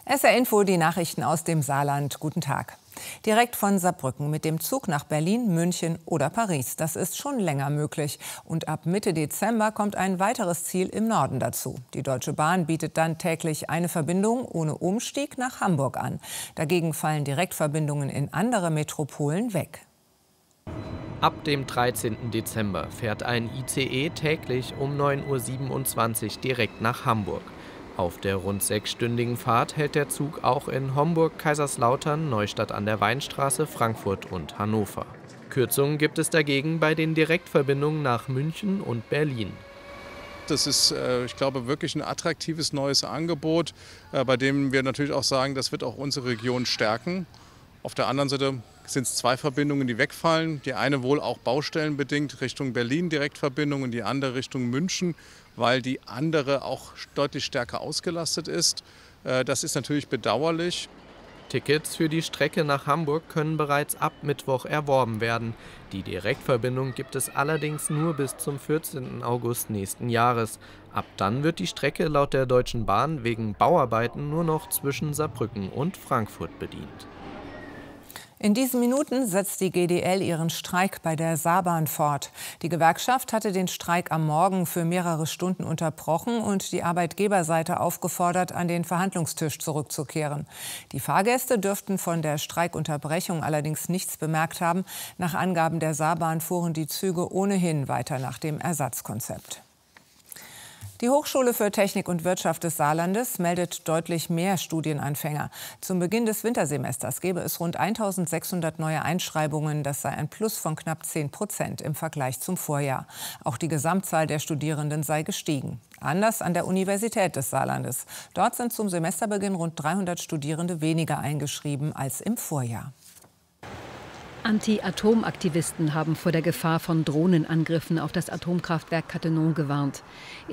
SR Info, die Nachrichten aus dem Saarland. Guten Tag. Direkt von Saarbrücken mit dem Zug nach Berlin, München oder Paris. Das ist schon länger möglich. Und ab Mitte Dezember kommt ein weiteres Ziel im Norden dazu. Die Deutsche Bahn bietet dann täglich eine Verbindung ohne Umstieg nach Hamburg an. Dagegen fallen Direktverbindungen in andere Metropolen weg. Ab dem 13. Dezember fährt ein ICE täglich um 9:27 Uhr direkt nach Hamburg. Auf der rund 6-stündigen Fahrt hält der Zug auch in Homburg, Kaiserslautern, Neustadt an der Weinstraße, Frankfurt und Hannover. Kürzungen gibt es dagegen bei den Direktverbindungen nach München und Berlin. Das ist, ich glaube, wirklich ein attraktives neues Angebot, bei dem wir natürlich auch sagen, das wird auch unsere Region stärken. Auf der anderen Seite sind es 2 Verbindungen, die wegfallen. Die eine wohl auch baustellenbedingt Richtung Berlin Direktverbindung und die andere Richtung München, weil die andere auch deutlich stärker ausgelastet ist. Das ist natürlich bedauerlich. Tickets für die Strecke nach Hamburg können bereits ab Mittwoch erworben werden. Die Direktverbindung gibt es allerdings nur bis zum 14. August nächsten Jahres. Ab dann wird die Strecke laut der Deutschen Bahn wegen Bauarbeiten nur noch zwischen Saarbrücken und Frankfurt bedient. In diesen Minuten setzt die GDL ihren Streik bei der Saarbahn fort. Die Gewerkschaft hatte den Streik am Morgen für mehrere Stunden unterbrochen und die Arbeitgeberseite aufgefordert, an den Verhandlungstisch zurückzukehren. Die Fahrgäste dürften von der Streikunterbrechung allerdings nichts bemerkt haben. Nach Angaben der Saarbahn fuhren die Züge ohnehin weiter nach dem Ersatzkonzept. Die Hochschule für Technik und Wirtschaft des Saarlandes meldet deutlich mehr Studienanfänger. Zum Beginn des Wintersemesters gäbe es rund 1.600 neue Einschreibungen. Das sei ein Plus von knapp 10% im Vergleich zum Vorjahr. Auch die Gesamtzahl der Studierenden sei gestiegen. Anders an der Universität des Saarlandes. Dort sind zum Semesterbeginn rund 300 Studierende weniger eingeschrieben als im Vorjahr. Anti-Atom-Aktivisten haben vor der Gefahr von Drohnenangriffen auf das Atomkraftwerk Cattenom gewarnt.